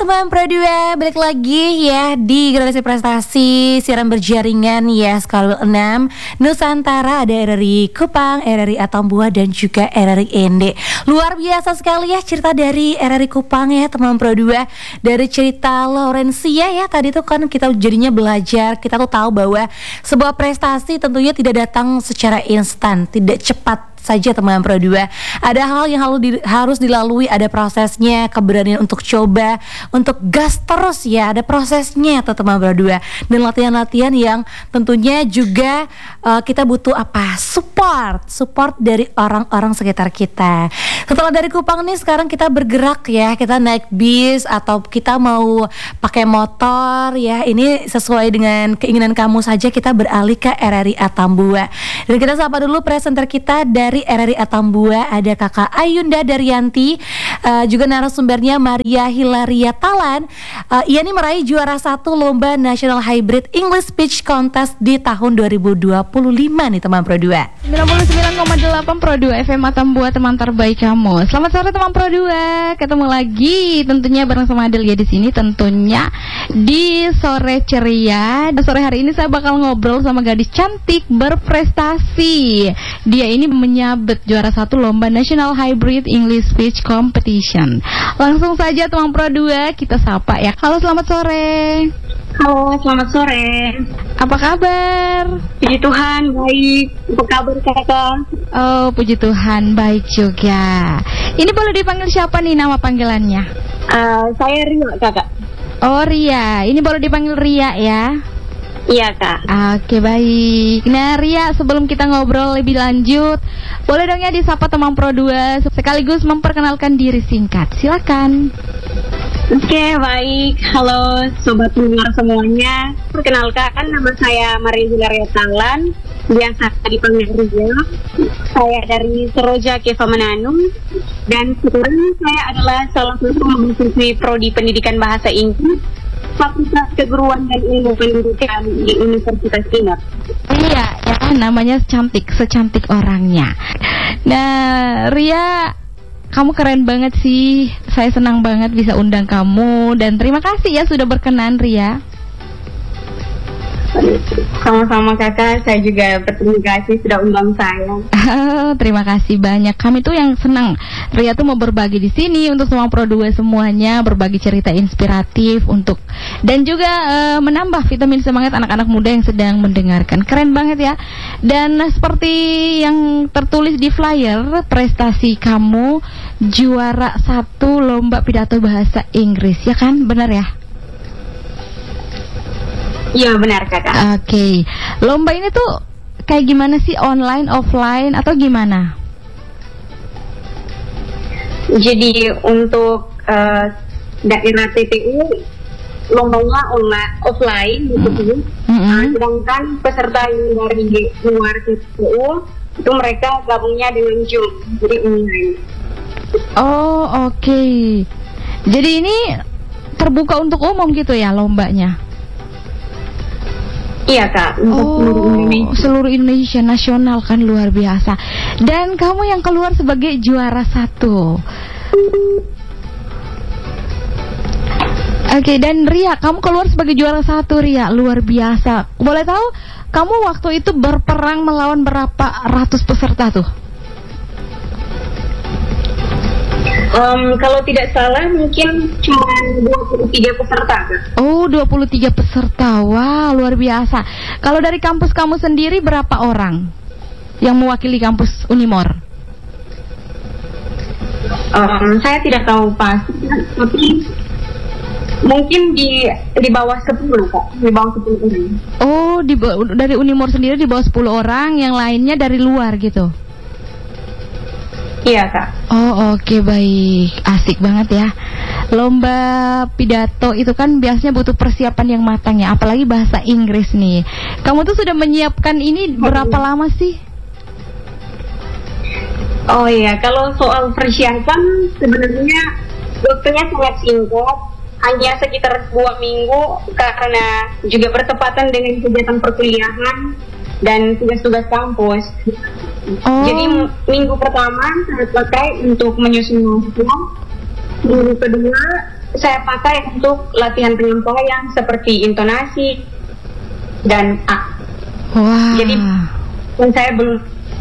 teman Pro 2, balik lagi ya di Generasi Prestasi Siaran Berjaringan ya Skala 6 Nusantara. Ada RRI Kupang, RRI Atambua dan juga RRI Ende. Luar biasa sekali ya cerita dari RRI Kupang ya teman Pro 2. Dari cerita Laurencia ya, tadi tuh kan kita jadinya belajar. Kita tuh tahu bahwa sebuah prestasi tentunya tidak datang secara instan, tidak cepat saja teman Pro 2. Ada hal yang harus dilalui, ada prosesnya, keberanian untuk coba, untuk gas terus ya, ada prosesnya tuh teman Pro 2. Dan latihan-latihan yang tentunya juga kita butuh apa? Support dari orang-orang sekitar kita. Setelah dari Kupang nih sekarang kita bergerak ya, kita naik bis atau kita mau pakai motor ya. Ini sesuai dengan keinginan kamu saja, kita beralih ke RRI Atambua. Dan kita sapa dulu presenter kita dari RRI Atambua, ada Kakak Ayunda Daryanti, juga narasumbernya Maria Hilaria Talan. Ia nih meraih juara 1 Lomba National Hybrid English Speech Contest di tahun 2025 nih teman Pro 2. 99,8 Pro 2 FM Atambua, teman terbaik kamu. Selamat sore teman Pro 2. Ketemu lagi tentunya bareng sama Adelia di sini, tentunya di sore ceria. Sore hari ini saya bakal ngobrol sama gadis cantik berprestasi. Dia ini menyabet juara 1 Lomba National Hybrid English Speech Competition. Langsung saja teman Pro 2 kita sapa ya. Halo, selamat sore. Halo, selamat sore. Apa kabar? Puji Tuhan, baik. Apa kabar kakak? Oh, puji Tuhan, baik juga. Ini boleh dipanggil siapa nih nama panggilannya? Saya Ria kakak. Oh, Ria. Ini boleh dipanggil Ria ya? Iya kak. Oke, baik. Nah Ria, sebelum kita ngobrol lebih lanjut, boleh dong ya disapa teman Pro 2 sekaligus memperkenalkan diri singkat. Silakan. Oke, baik. Halo sobat pendengar semuanya. Perkenalkan, nama saya Maria Hilaria Talan, biasa dipanggil Ria. Saya dari Seroja Keva Mananum, dan sekarang saya adalah salah satu mahasiswi Prodi Pendidikan Bahasa Inggris Fakultas Keguruan dan Ilmu Pendidikan di Universitas Inap. Iya, ya kan namanya secantik orangnya. Nah, Ria, kamu keren banget sih. Saya senang banget bisa undang kamu dan terima kasih ya sudah berkenan, Ria. Sama-sama kakak, saya juga berterima kasih sudah undang saya. Terima kasih banyak. Kami tuh yang senang Ria tuh mau berbagi di sini untuk semua Pro 2 semuanya, berbagi cerita inspiratif untuk dan juga menambah vitamin semangat anak-anak muda yang sedang mendengarkan. Keren banget ya. Dan seperti yang tertulis di flyer, prestasi kamu juara 1 lomba pidato bahasa Inggris, ya kan? Benar ya? Iya benar kakak. Oke. Lomba ini tuh kayak gimana sih, online, offline atau gimana? Jadi untuk daerah TPU lombanya offline gitu. Sedangkan peserta yang dari luar TPU itu mereka gabungnya dengan Zoom, jadi online. Oh, oke. Jadi ini terbuka untuk umum gitu ya lombanya? Iya kak, untuk seluruh Indonesia nasional kan, luar biasa. Dan kamu yang keluar sebagai juara 1. Oke, dan Ria, kamu keluar sebagai juara 1, Ria, luar biasa. Boleh tahu kamu waktu itu berperang melawan berapa ratus peserta tuh? Kalau tidak salah mungkin cuma 23 peserta kan? Oh, 23 peserta. Wah, luar biasa. Kalau dari kampus kamu sendiri berapa orang yang mewakili kampus Unimor? Saya tidak tahu pasti, tapi mungkin di bawah 10 kak, di bawah 10 orang. Oh, dari Unimor sendiri di bawah 10 orang, yang lainnya dari luar gitu? Iya kak. Oh, oke, baik. Asik banget ya. Lomba pidato itu kan biasanya butuh persiapan yang matang ya, apalagi bahasa Inggris nih. Kamu tuh sudah menyiapkan ini berapa lama sih? Oh iya, kalau soal persiapan sebenarnya waktunya sangat singkat, hanya sekitar 2 minggu karena juga bertepatan dengan kegiatan perkuliahan dan tugas-tugas kampus. Jadi minggu pertama saya pakai untuk menyusun naskah, minggu kedua saya pakai untuk latihan penyampaian seperti intonasi dan Wah. Jadi saya belum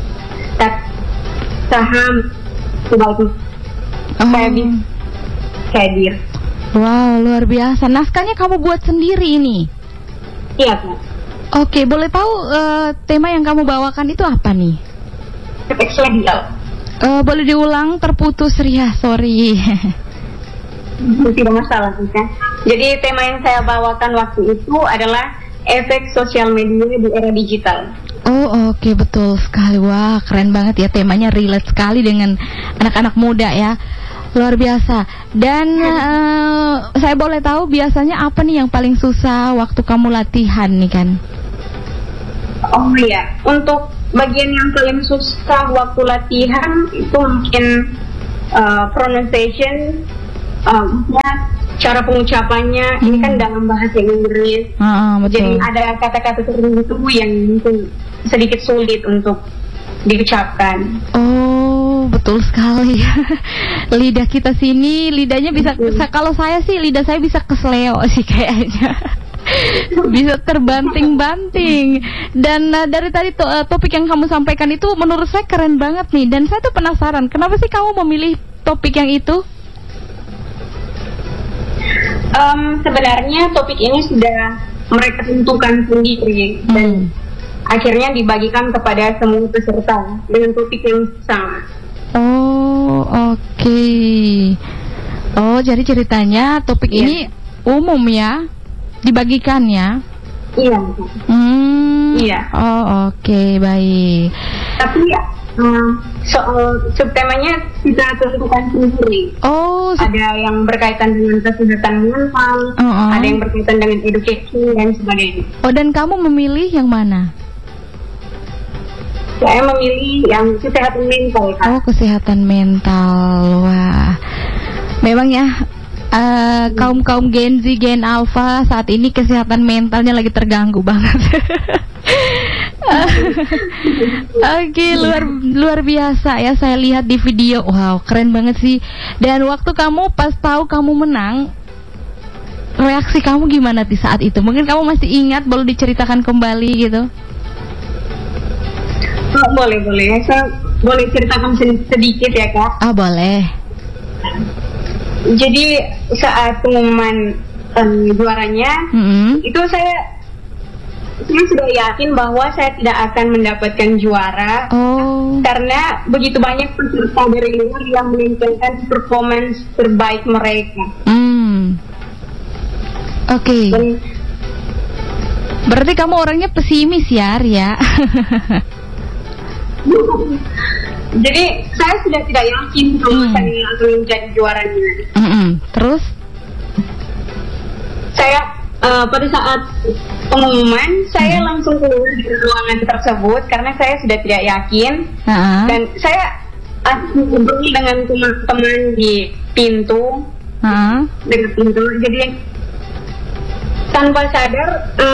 paham sebaik saya bisa hadir. Wow, luar biasa. Naskahnya kamu buat sendiri ini? Iya, Kak. Oke, boleh tahu tema yang kamu bawakan itu apa nih? Seksual. Boleh diulang, terputus Ria, sorry. Tidak masalah, kan? Jadi tema yang saya bawakan waktu itu adalah efek sosial media di era digital. Oh, oke, betul sekali. Wah, keren banget ya, temanya relate sekali dengan anak-anak muda ya. Luar biasa. Dan saya boleh tahu biasanya apa nih yang paling susah waktu kamu latihan nih kan? Oh iya, untuk bagian yang paling susah waktu latihan itu mungkin pronunciation, cara pengucapannya. Ini kan dalam bahasa Inggris, Betul. jadi ada kata-kata tertentu yang mungkin sedikit sulit untuk diucapkan. Oh, betul sekali. Lidah kita sini, lidahnya bisa, kalau saya sih lidah saya bisa kesleo sih kayaknya. Bisa terbanting-banting. Dan dari tadi topik yang kamu sampaikan itu menurut saya keren banget nih. Dan saya tuh penasaran, kenapa sih kamu memilih topik yang itu? Sebenarnya topik ini sudah mereka tentukan sendiri dan akhirnya dibagikan kepada semua peserta dengan topik yang sama. Oh, oke. Oh, jadi ceritanya topik ini umum ya, dibagikan ya? Iya. Iya. Oh, oke, baik. Tapi soal subtemanya kita tentukan sendiri. Oh, ada yang berkaitan dengan kesehatan mental, ada yang berkaitan dengan edukasi dan sebagainya. Oh, dan kamu memilih yang mana? Saya memilih yang kesehatan mental, Kak. Oh, kesehatan mental. Wah, memang ya kaum Gen Z, Gen Alpha saat ini kesehatan mentalnya lagi terganggu banget. Oke, luar biasa ya, saya lihat di video. Wow, keren banget sih. Dan waktu kamu pas tahu kamu menang, reaksi kamu gimana di saat itu? Mungkin kamu masih ingat, boleh diceritakan kembali gitu? Oh, boleh. Saya boleh ceritakan sedikit ya, Kak? Boleh. Jadi saat pengumuman juaranya, itu saya sudah yakin bahwa saya tidak akan mendapatkan juara. Karena begitu banyak peserta dari luar yang menampilkan performance terbaik mereka. Oke. Berarti kamu orangnya pesimis ya, Ria? Jadi saya sudah tidak yakin kalau saya akan menjadi juaranya. Terus? Saya pada saat pengumuman saya langsung keluar dari ruangan tersebut karena saya sudah tidak yakin. Dan saya ngobrol dengan teman-teman di pintu, jadi tanpa sadar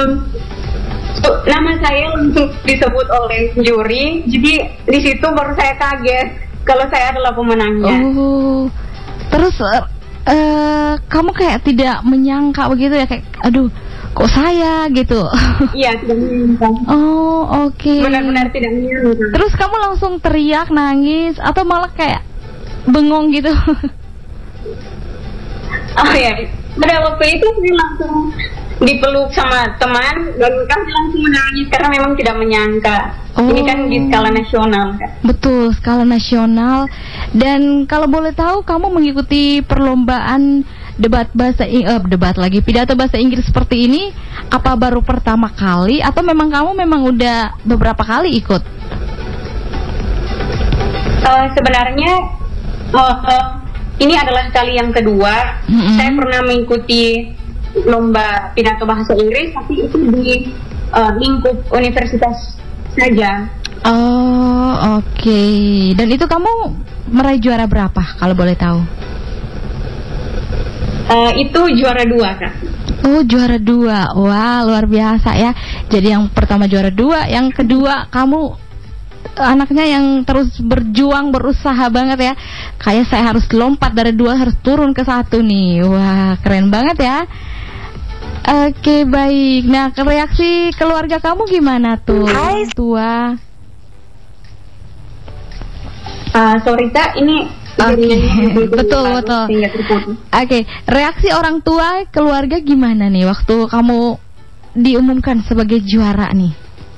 nama saya langsung disebut oleh juri. Jadi di situ baru saya kaget kalau saya adalah pemenangnya. Terus kamu kayak tidak menyangka begitu ya, kayak aduh kok saya gitu? Iya, tidak menyangka. Oke. Benar-benar tidak menyangka. Terus kamu langsung teriak, nangis, atau malah kayak bengong gitu? Oh ya, pada waktu itu saya langsung dipeluk sama teman dan kami langsung menangis karena memang tidak menyangka. Ini kan di skala nasional, kan? Betul, skala nasional. Dan kalau boleh tahu, kamu mengikuti perlombaan pidato bahasa Inggris seperti ini apa baru pertama kali atau memang kamu udah beberapa kali ikut? Sebenarnya ini adalah kali yang kedua. Saya pernah mengikuti lomba pidato bahasa Inggris, tapi itu di lingkup universitas saja. Oke. Dan itu kamu meraih juara berapa kalau boleh tahu? Itu juara 2, Kak. Juara 2. Wah, luar biasa ya. Jadi yang pertama juara 2, yang kedua kamu anaknya yang terus berjuang, berusaha banget ya. Kayak saya harus lompat dari 2 harus turun ke 1 nih. Wah, keren banget ya. Oke, baik. Nah, reaksi keluarga kamu gimana tuh? Hai. Tua. Sorry Kak, ini betul. Oke, reaksi orang tua keluarga gimana nih waktu kamu diumumkan sebagai juara nih?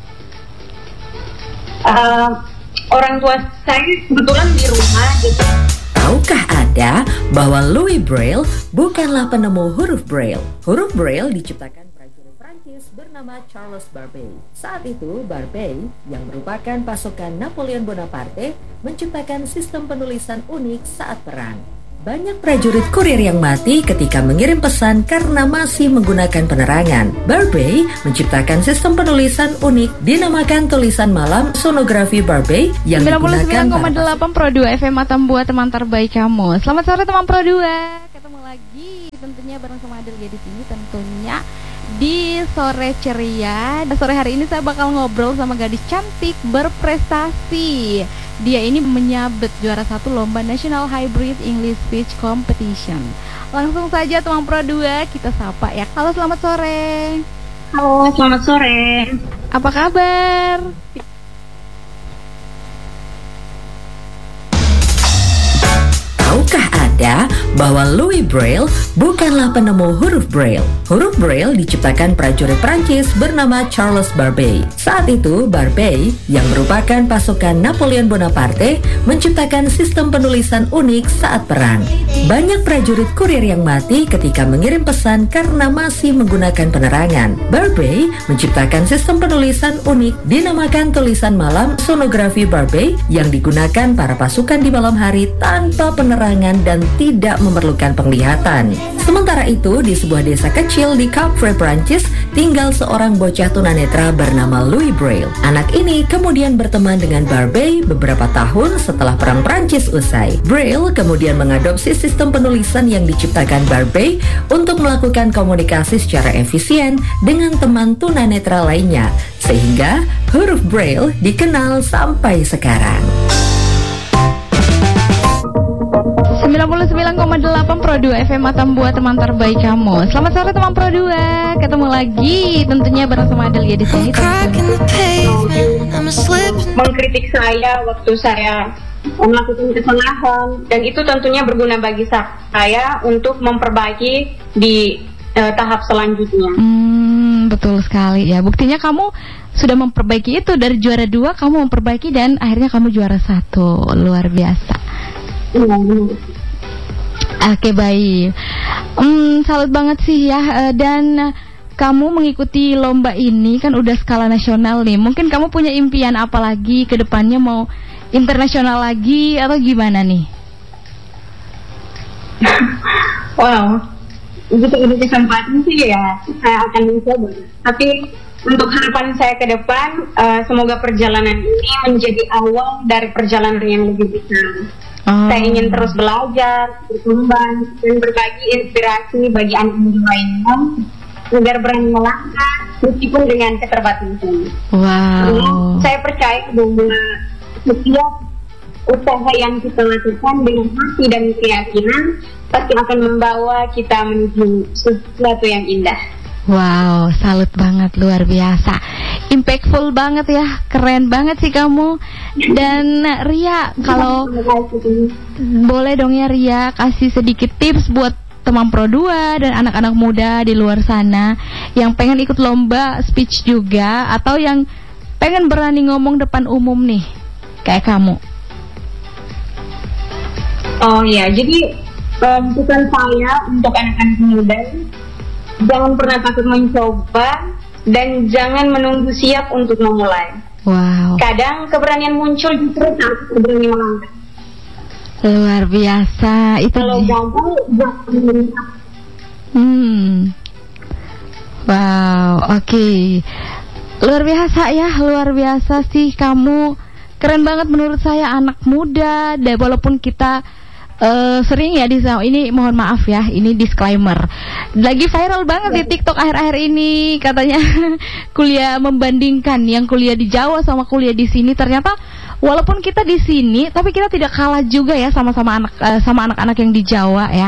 Orang tua saya kebetulan di rumah gitu. Tahukah Anda bahwa Louis Braille bukanlah penemu huruf Braille? Huruf Braille diciptakan prajurit Prancis bernama Charles Barbey. Saat itu, Barbey, yang merupakan pasukan Napoleon Bonaparte, menciptakan sistem penulisan unik saat perang. Banyak prajurit kurir yang mati ketika mengirim pesan karena masih menggunakan penerangan. Barbey menciptakan sistem penulisan unik dinamakan tulisan malam sonografi Barbey yang digunakan 99,8 Pro 2 FM Atambua, teman terbaik kamu. Selamat sore teman Pro 2. Ketemu lagi tentunya bareng sama Adel ya di sini, tentunya di sore ceria. Sore hari ini saya bakal ngobrol sama gadis cantik berprestasi. Dia ini menyabet juara 1 lomba National Hybrid English Speech Competition. Langsung saja teman Pro 2 kita sapa ya. Halo, selamat sore. Halo, selamat sore. Apa kabar? Tahukah Anda bahwa Louis Braille bukanlah penemu huruf Braille? Huruf Braille diciptakan prajurit Prancis bernama Charles Barbey. Saat itu, Barbey, yang merupakan pasukan Napoleon Bonaparte, menciptakan sistem penulisan unik saat perang. Banyak prajurit kurir yang mati ketika mengirim pesan karena masih menggunakan penerangan. Barbey menciptakan sistem penulisan unik dinamakan tulisan malam sonografi Barbey yang digunakan para pasukan di malam hari tanpa penerangan dan tidak memerlukan penglihatan. Sementara itu, di sebuah desa kecil di Capre, Prancis, tinggal seorang bocah tunanetra bernama Louis Braille. Anak ini kemudian berteman dengan Barbey beberapa tahun setelah Perang Prancis usai. Braille kemudian mengadopsi sistem penulisan yang diciptakan Barbey untuk melakukan komunikasi secara efisien dengan teman tunanetra lainnya, sehingga huruf Braille dikenal sampai sekarang. 99,8 Pro 2 FM Atambua, teman terbaik kamu. Selamat sore teman Pro 2. Ketemu lagi tentunya bareng sama Adel ya di sini. Mengkritik saya waktu saya melakukan kesalahan, dan itu tentunya berguna bagi saya untuk memperbaiki di tahap selanjutnya. Betul sekali ya. Buktinya kamu sudah memperbaiki itu, dari juara 2 kamu memperbaiki dan akhirnya kamu juara 1. Luar biasa. Oke, baik. Salut banget sih ya. Dan kamu mengikuti lomba ini kan udah skala nasional nih. Mungkin kamu punya impian apa lagi ke depannya, mau internasional lagi atau gimana nih? Wow, begitu ada kesempatan sih ya saya akan mencoba. Tapi untuk harapan saya ke depan, semoga perjalanan ini menjadi awal dari perjalanan yang lebih besar. Saya ingin terus belajar, berkembang, dan berbagi inspirasi bagi anak muda lainnya agar berani melangkah meskipun dengan keterbatasan. Wow. Saya percaya bahwa setiap usaha yang kita lakukan dengan hati dan keyakinan pasti akan membawa kita menuju sesuatu yang indah. Wow, salut banget, luar biasa, impactful banget ya, keren banget sih kamu. Dan Ria, kalau boleh dong ya Ria, kasih sedikit tips buat teman Pro 2 dan anak-anak muda di luar sana yang pengen ikut lomba speech juga, atau yang pengen berani ngomong depan umum nih, kayak kamu. Oh ya, jadi bukan saya untuk anak-anak muda. Jangan pernah takut mencoba dan jangan menunggu siap untuk memulai. Wow. Kadang keberanian muncul justru saat berani melangkah. Luar biasa itu. Kalau gagal, jangan menyerah. Wow, oke. Luar biasa ya, luar biasa sih kamu. Keren banget menurut saya, anak muda. Dan walaupun kita sering ya ini, mohon maaf ya, ini disclaimer, lagi viral banget di TikTok akhir-akhir ini, katanya kuliah membandingkan yang kuliah di Jawa sama kuliah di sini, ternyata walaupun kita di sini, tapi kita tidak kalah juga ya sama anak-anak yang di Jawa ya.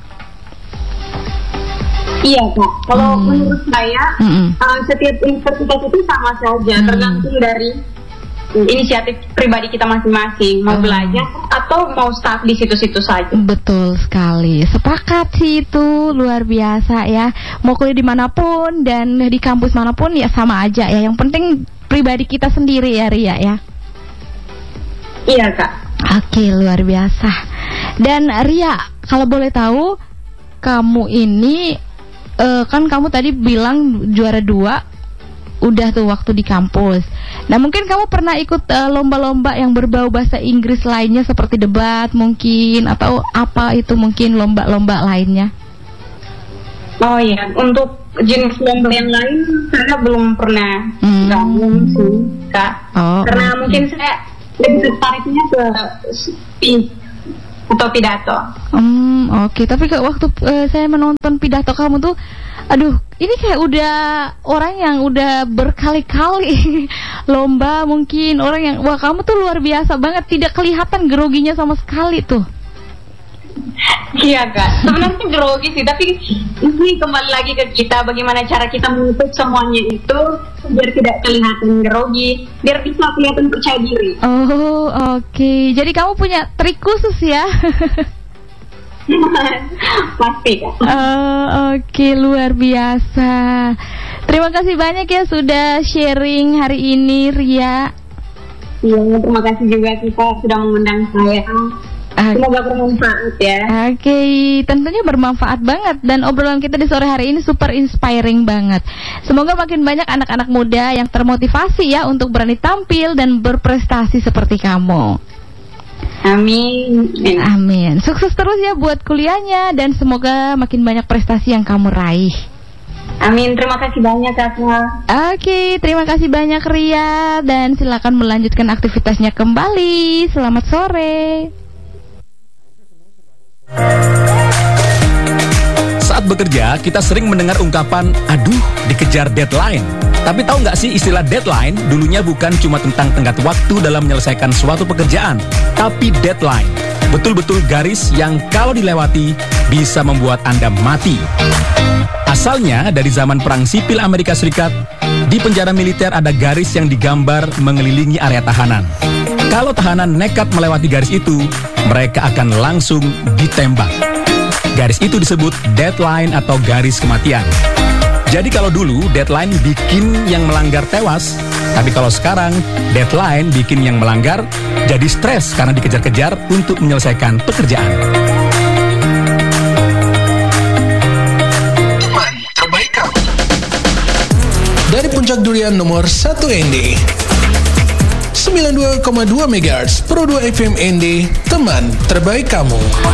Iya Kak, kalau menurut saya setiap universitas itu sama saja, tergantung dari inisiatif pribadi kita masing-masing, mau belajar atau mau stuck di situ-situ saja. Betul sekali, sepakat sih itu, luar biasa ya. Mau kuliah dimanapun dan di kampus manapun ya sama aja ya. Yang penting pribadi kita sendiri ya Ria ya. Iya Kak. Oke, luar biasa. Dan Ria, kalau boleh tahu, kamu ini kan kamu tadi bilang juara 2 udah tuh waktu di kampus. Nah mungkin kamu pernah ikut lomba-lomba yang berbau bahasa Inggris lainnya seperti debat mungkin, atau apa itu mungkin lomba-lomba lainnya? Oh iya, untuk jenis lomba yang lain saya belum pernah gabung sih Kak. Karena mungkin saya lebih tertariknya ke speech atau pidato. Oke. Tapi waktu saya menonton pidato kamu tuh, aduh, ini kayak udah orang yang udah berkali-kali lomba, mungkin orang yang, wah kamu tuh luar biasa banget, tidak kelihatan groginya sama sekali tuh. Iya Kak, sebenarnya grogi sih, tapi ini kembali lagi ke kita, bagaimana cara kita menutup semuanya itu biar tidak kelihatan grogi, biar bisa kelihatan percaya diri. Oh oke. Jadi kamu punya trik khusus ya? Pasti Kak. Oke, luar biasa. Terima kasih banyak ya sudah sharing hari ini Ria. Iya, terima kasih juga kita sudah mengundang saya. Semoga bermanfaat ya. Oke, tentunya bermanfaat banget. Dan obrolan kita di sore hari ini super inspiring banget. Semoga makin banyak anak-anak muda yang termotivasi ya untuk berani tampil dan berprestasi seperti kamu. Amin. Amin. Sukses terus ya buat kuliahnya, dan semoga makin banyak prestasi yang kamu raih. Amin, terima kasih banyak Kakak. Oke, terima kasih banyak Ria, dan silakan melanjutkan aktivitasnya kembali. Selamat sore. Saat bekerja, kita sering mendengar ungkapan, aduh, dikejar deadline. Tapi tahu nggak sih istilah deadline dulunya bukan cuma tentang tenggat waktu dalam menyelesaikan suatu pekerjaan, tapi deadline betul-betul garis yang kalau dilewati bisa membuat Anda mati. Asalnya dari zaman Perang Sipil Amerika Serikat, di penjara militer ada garis yang digambar mengelilingi area tahanan. Kalau tahanan nekat melewati garis itu, mereka akan langsung ditembak. Garis itu disebut deadline atau garis kematian. Jadi kalau dulu deadline bikin yang melanggar tewas, tapi kalau sekarang deadline bikin yang melanggar jadi stres karena dikejar-kejar untuk menyelesaikan pekerjaan. Teman terbaik kamu. Dari Puncak Durian nomor 1 ND 92,2 MHz Pro 2 FM ND, teman terbaik kamu.